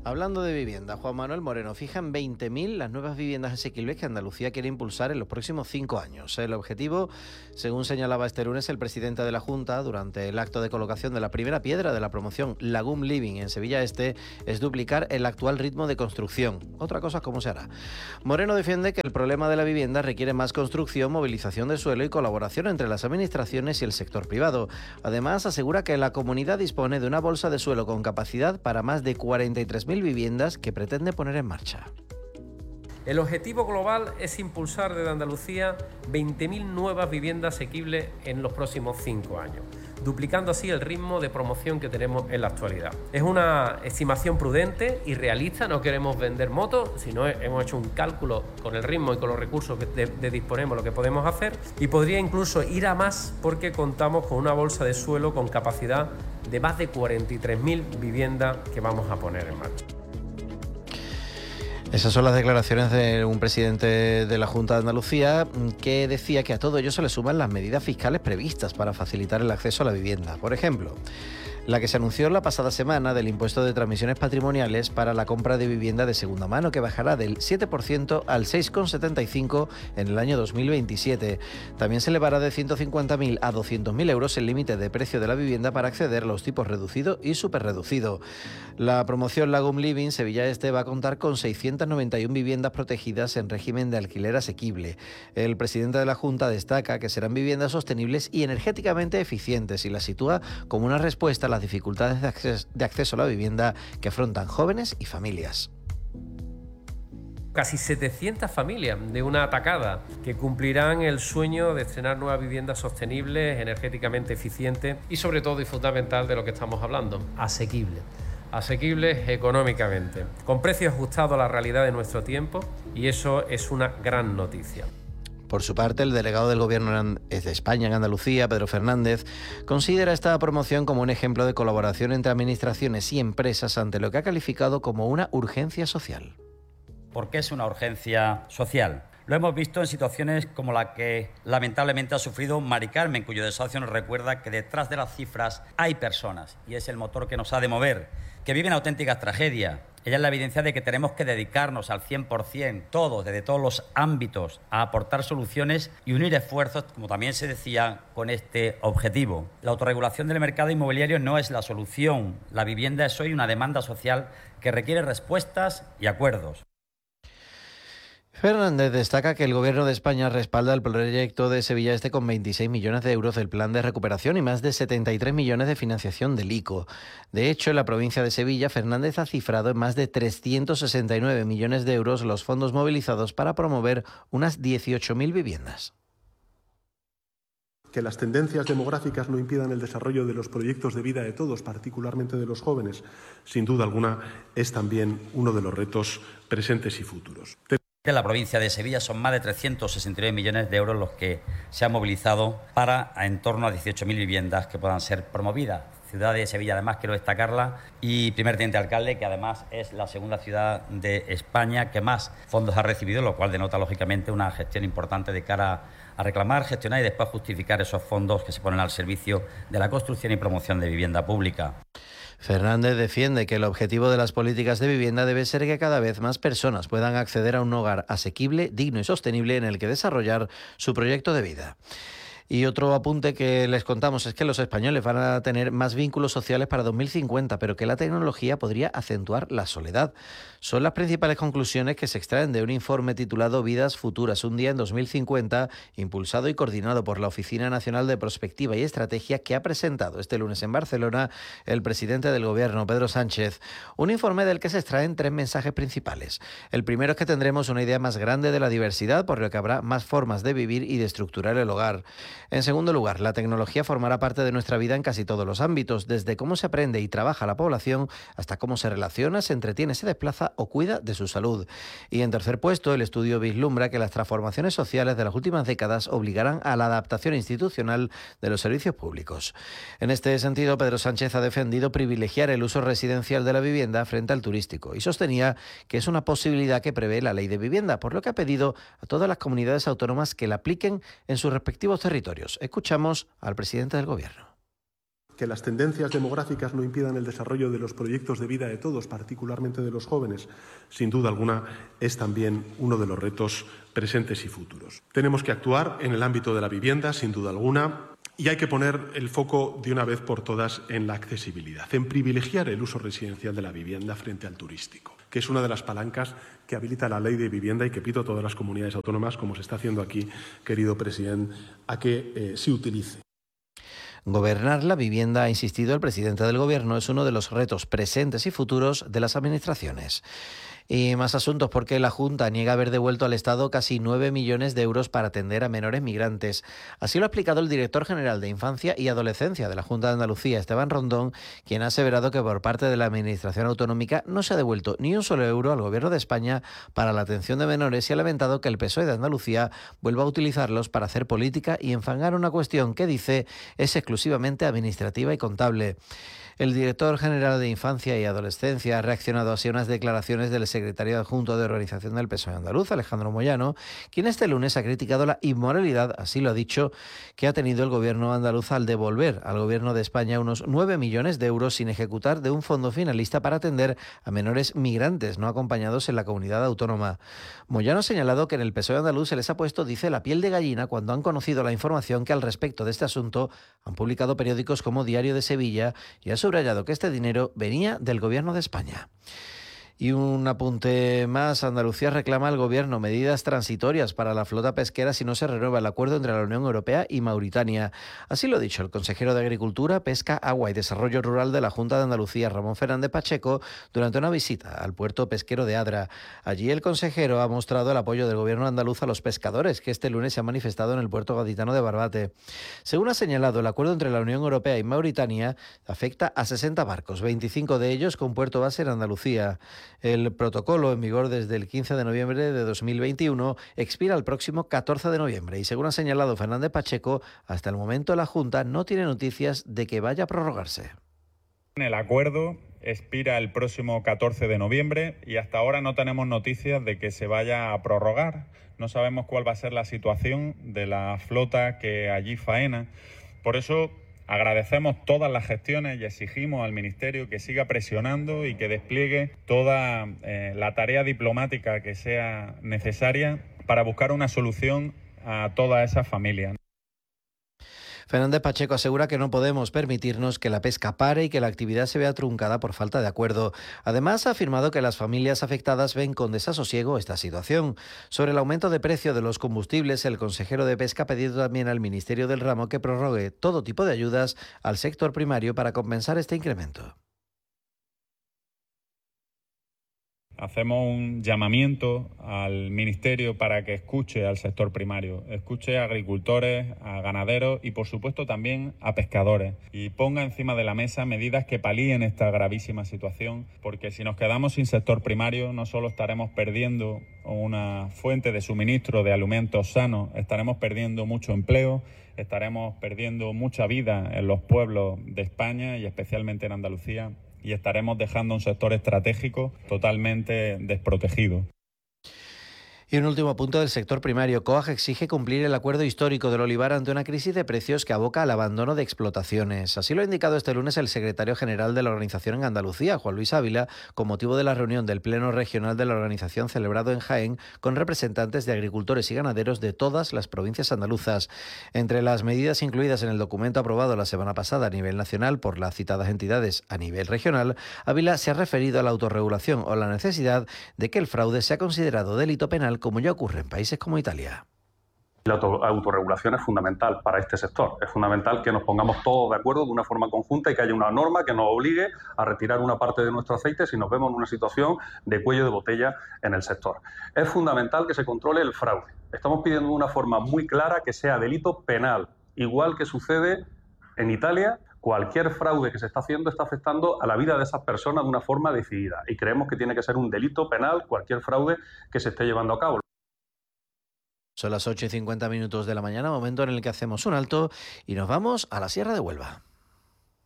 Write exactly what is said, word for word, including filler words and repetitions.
Hablando de vivienda, Juan Manuel Moreno fija en veinte mil las nuevas viviendas asequibles que Andalucía quiere impulsar en los próximos cinco años. El objetivo, según señalaba este lunes el presidente de la Junta durante el acto de colocación de la primera piedra de la promoción Lagum Living en Sevilla Este, es duplicar el actual ritmo de construcción. Otra cosa es cómo se hará. Moreno defiende que el problema de la vivienda requiere más construcción, movilización de suelo y colaboración entre las administraciones y el sector privado. Además, asegura que la comunidad dispone de una bolsa de suelo con capacidad para más de cuarenta y tres mil viviendas que pretende poner en marcha. El objetivo global es impulsar desde Andalucía veinte mil nuevas viviendas asequibles en los próximos cinco años, duplicando así el ritmo de promoción que tenemos en la actualidad. Es una estimación prudente y realista, no queremos vender motos, sino hemos hecho un cálculo con el ritmo y con los recursos que de, de disponemos, lo que podemos hacer, y podría incluso ir a más porque contamos con una bolsa de suelo con capacidad de más de cuarenta y tres mil viviendas que vamos a poner en marcha. Esas son las declaraciones de un presidente de la Junta de Andalucía que decía que a todo ello se le suman las medidas fiscales previstas para facilitar el acceso a la vivienda. Por ejemplo, la que se anunció la pasada semana del impuesto de transmisiones patrimoniales para la compra de vivienda de segunda mano, que bajará del siete por ciento al seis coma setenta y cinco por ciento en el año dos mil veintisiete. También se elevará de ciento cincuenta mil a doscientos mil euros el límite de precio de la vivienda para acceder a los tipos reducido y superreducido. La promoción Lagum Living Sevilla Este va a contar con seiscientas noventa y una viviendas protegidas en régimen de alquiler asequible. El presidente de la Junta destaca que serán viviendas sostenibles y energéticamente eficientes y las sitúa como una respuesta a las dificultades de acceso, de acceso a la vivienda que afrontan jóvenes y familias. Casi setecientas familias de una atacada que cumplirán el sueño de estrenar nuevas viviendas sostenibles, energéticamente eficientes y sobre todo y fundamental de lo que estamos hablando, asequibles. Asequibles económicamente, con precios ajustados a la realidad de nuestro tiempo, y eso es una gran noticia. Por su parte, el delegado del Gobierno de España en Andalucía, Pedro Fernández, considera esta promoción como un ejemplo de colaboración entre administraciones y empresas ante lo que ha calificado como una urgencia social. ¿Por qué es una urgencia social? Lo hemos visto en situaciones como la que lamentablemente ha sufrido Mari Carmen, cuyo desahucio nos recuerda que detrás de las cifras hay personas y es el motor que nos ha de mover, que viven auténticas tragedias. Ella es la evidencia de que tenemos que dedicarnos al cien por ciento, todos, desde todos los ámbitos, a aportar soluciones y unir esfuerzos, como también se decía, con este objetivo. La autorregulación del mercado inmobiliario no es la solución. La vivienda es hoy una demanda social que requiere respuestas y acuerdos. Fernández destaca que el Gobierno de España respalda el proyecto de Sevilla Este con veintiséis millones de euros del plan de recuperación y más de setenta y tres millones de financiación del I C O. De hecho, en la provincia de Sevilla, Fernández ha cifrado en más de trescientos sesenta y nueve millones de euros los fondos movilizados para promover unas dieciocho mil viviendas. Que las tendencias demográficas no impidan el desarrollo de los proyectos de vida de todos, particularmente de los jóvenes, sin duda alguna, es también uno de los retos presentes y futuros. En la provincia de Sevilla son más de trescientos sesenta y nueve millones de euros los que se han movilizado para en torno a dieciocho mil viviendas que puedan ser promovidas. Ciudad de Sevilla, además, quiero destacarla, y primer teniente alcalde, que además es la segunda ciudad de España que más fondos ha recibido, lo cual denota, lógicamente, una gestión importante de cara a reclamar, gestionar y después justificar esos fondos que se ponen al servicio de la construcción y promoción de vivienda pública. Fernández defiende que el objetivo de las políticas de vivienda debe ser que cada vez más personas puedan acceder a un hogar asequible, digno y sostenible en el que desarrollar su proyecto de vida. Y otro apunte que les contamos es que los españoles van a tener más vínculos sociales para dos mil cincuenta, pero que la tecnología podría acentuar la soledad. Son las principales conclusiones que se extraen de un informe titulado Vidas Futuras, un día en dos mil cincuenta, impulsado y coordinado por la Oficina Nacional de Prospectiva y Estrategia, que ha presentado este lunes en Barcelona el presidente del Gobierno, Pedro Sánchez. Un informe del que se extraen tres mensajes principales. El primero es que tendremos una idea más grande de la diversidad, por lo que habrá más formas de vivir y de estructurar el hogar. En segundo lugar, la tecnología formará parte de nuestra vida en casi todos los ámbitos, desde cómo se aprende y trabaja la población hasta cómo se relaciona, se entretiene, se desplaza o cuida de su salud. Y en tercer puesto, el estudio vislumbra que las transformaciones sociales de las últimas décadas obligarán a la adaptación institucional de los servicios públicos. En este sentido, Pedro Sánchez ha defendido privilegiar el uso residencial de la vivienda frente al turístico y sostenía que es una posibilidad que prevé la Ley de Vivienda, por lo que ha pedido a todas las comunidades autónomas que la apliquen en sus respectivos territorios. Escuchamos al presidente del Gobierno. Que las tendencias demográficas no impidan el desarrollo de los proyectos de vida de todos, particularmente de los jóvenes, sin duda alguna, es también uno de los retos presentes y futuros. Tenemos que actuar en el ámbito de la vivienda, sin duda alguna, y hay que poner el foco de una vez por todas en la accesibilidad, en privilegiar el uso residencial de la vivienda frente al turístico, que es una de las palancas que habilita la Ley de Vivienda y que pido a todas las comunidades autónomas, como se está haciendo aquí, querido presidente, a que eh, se utilice. Gobernar la vivienda, ha insistido el presidente del Gobierno, es uno de los retos presentes y futuros de las administraciones. Y más asuntos, porque la Junta niega haber devuelto al Estado casi nueve millones de euros para atender a menores migrantes. Así lo ha explicado el director general de Infancia y Adolescencia de la Junta de Andalucía, Esteban Rondón, quien ha aseverado que por parte de la Administración autonómica no se ha devuelto ni un solo euro al Gobierno de España para la atención de menores y ha lamentado que el P S O E de Andalucía vuelva a utilizarlos para hacer política y enfangar una cuestión que, dice, es exclusivamente administrativa y contable. El director general de Infancia y Adolescencia ha reaccionado así a unas declaraciones del secretario adjunto de organización del P S O E andaluz, Alejandro Moyano, quien este lunes ha criticado la inmoralidad, así lo ha dicho, que ha tenido el gobierno andaluz al devolver al gobierno de España unos nueve millones de euros sin ejecutar de un fondo finalista para atender a menores migrantes no acompañados en la comunidad autónoma. Moyano ha señalado que en el P S O E andaluz se les ha puesto, dice, la piel de gallina cuando han conocido la información que al respecto de este asunto han publicado periódicos como Diario de Sevilla y ha subrayado que este dinero venía del Gobierno de España. Y un apunte más, Andalucía reclama al Gobierno medidas transitorias para la flota pesquera si no se renueva el acuerdo entre la Unión Europea y Mauritania. Así lo ha dicho el consejero de Agricultura, Pesca, Agua y Desarrollo Rural de la Junta de Andalucía, Ramón Fernández Pacheco, durante una visita al puerto pesquero de Adra. Allí el consejero ha mostrado el apoyo del Gobierno andaluz a los pescadores que este lunes se han manifestado en el puerto gaditano de Barbate. Según ha señalado, el acuerdo entre la Unión Europea y Mauritania afecta a sesenta barcos, veinticinco de ellos con puerto base en Andalucía. El protocolo, en vigor desde el quince de noviembre de dos mil veintiuno, expira el próximo catorce de noviembre y, según ha señalado Fernández Pacheco, hasta el momento la Junta no tiene noticias de que vaya a prorrogarse. El acuerdo expira el próximo catorce de noviembre y hasta ahora no tenemos noticias de que se vaya a prorrogar. No sabemos cuál va a ser la situación de la flota que allí faena. Por eso agradecemos todas las gestiones y exigimos al Ministerio que siga presionando y que despliegue toda eh, la tarea diplomática que sea necesaria para buscar una solución a todas esas familias. Fernández Pacheco asegura que no podemos permitirnos que la pesca pare y que la actividad se vea truncada por falta de acuerdo. Además, ha afirmado que las familias afectadas ven con desasosiego esta situación. Sobre el aumento de precio de los combustibles, el consejero de Pesca ha pedido también al Ministerio del Ramo que prorrogue todo tipo de ayudas al sector primario para compensar este incremento. Hacemos un llamamiento al Ministerio para que escuche al sector primario, escuche a agricultores, a ganaderos y, por supuesto, también a pescadores y ponga encima de la mesa medidas que palíen esta gravísima situación, porque si nos quedamos sin sector primario no solo estaremos perdiendo una fuente de suministro de alimentos sanos, estaremos perdiendo mucho empleo, estaremos perdiendo mucha vida en los pueblos de España y especialmente en Andalucía, y estaremos dejando un sector estratégico totalmente desprotegido. Y un último punto del sector primario. COAG exige cumplir el acuerdo histórico del olivar ante una crisis de precios que aboca al abandono de explotaciones. Así lo ha indicado este lunes el secretario general de la organización en Andalucía, Juan Luis Ávila, con motivo de la reunión del Pleno Regional de la organización celebrado en Jaén con representantes de agricultores y ganaderos de todas las provincias andaluzas. Entre las medidas incluidas en el documento aprobado la semana pasada a nivel nacional por las citadas entidades a nivel regional, Ávila se ha referido a la autorregulación o la necesidad de que el fraude sea considerado delito penal, como ya ocurre en países como Italia. La auto autorregulación es fundamental para este sector. Es fundamental que nos pongamos todos de acuerdo de una forma conjunta y que haya una norma que nos obligue a retirar una parte de nuestro aceite si nos vemos en una situación de cuello de botella en el sector. Es fundamental que se controle el fraude. Estamos pidiendo de una forma muy clara que sea delito penal, igual que sucede en Italia. Cualquier fraude que se está haciendo está afectando a la vida de esas personas de una forma decidida y creemos que tiene que ser un delito penal cualquier fraude que se esté llevando a cabo. Son las ocho y cincuenta minutos de la mañana, momento en el que hacemos un alto y nos vamos a la Sierra de Huelva.